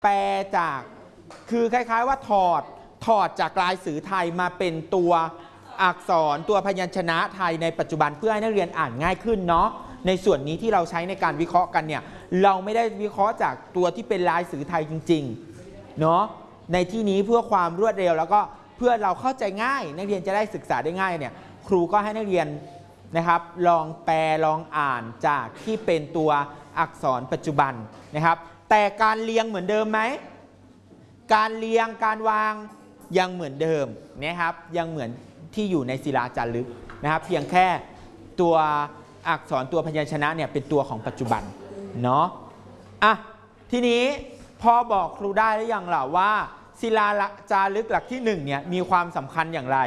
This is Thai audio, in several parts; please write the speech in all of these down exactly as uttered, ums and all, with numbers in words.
แปลจากคือคล้ายๆว่าถอดถอดจากลายสื่อไทยมาเป็นตัวอักษรตัวพยัญชนะไทยในปัจจุบันเพื่อให้นักเรียนอ่านง่ายขึ้นเนาะในส่วนนี้ที่เราใช้ในการวิเคราะห์กันเนี่ยเราไม่ได้วิเคราะห์จากตัวที่เป็นลายสื่อไทยจริงๆเนาะในที่นี้เพื่อความรวดเร็วแล้วก็เพื่อเราเข้าใจง่ายนักเรียนจะได้ศึกษาได้ง่ายเนี่ยครูก็ให้นักเรียนนะครับลองแปลลองอ่านจากที่เป็นตัวอักษรปัจจุบันนะครับแต่การเรียงเหมือนเดิมไหมการเรียงการวางยังเหมือนเดิมนะครับยังเหมือนที่อยู่ในศิลาจารึกนะครับเพียงแค่ตัวอักษรตัวพยัญชนะเนี่ยเป็นตัวของปัจจุบันเนาะอ่ะทีนี้พอบอกครูได้หรือยังล่ะว่าศิลาจารึกหลักที่หนึ่งเนี่ยมีความสำคัญอย่างไร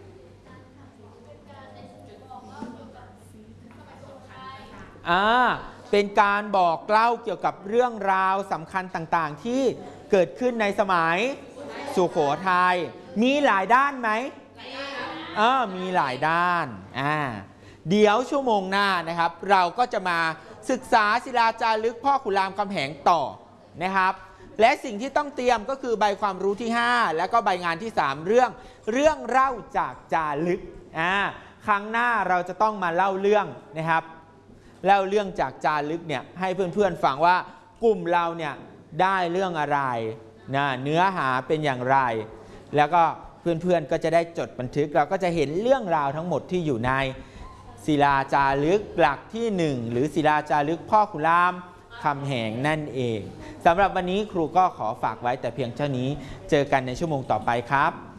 อ่าเป็นการบอกเล่าเกี่ยวกับเรื่องราวสำคัญต่างๆที่เกิดขึ้นในสมัยสุโขทัยมีหลายด้านไหมอ่ามีหลายด้านอ่าเดี๋ยวชั่วโมงหน้านะครับเราก็จะมาศึกษาศิลาจารึกพ่อขุนรามคำแหงต่อนะครับและสิ่งที่ต้องเตรียมก็คือใบความรู้ที่ห้าแล้วก็ใบงานที่สามเรื่องเรื่องเล่าจากจารึกอ่าครั้งหน้าเราจะต้องมาเล่าเรื่องนะครับเล่าเรื่องจากจารึกเนี่ยให้เพื่อนๆฟังว่ากลุ่มเราเนี่ยได้เรื่องอะไรนะเนื้อหาเป็นอย่างไรแล้วก็เพื่อนๆก็จะได้จดบันทึกเราก็จะเห็นเรื่องราวทั้งหมดที่อยู่ในศิลาจารึกหลักที่หนึ่งหรือศิลาจารึกพ่อขุนรามคำแหงนั่นเองสำหรับวันนี้ครูก็ขอฝากไว้แต่เพียงเท่านี้เจอกันในชั่วโมงต่อไปครับ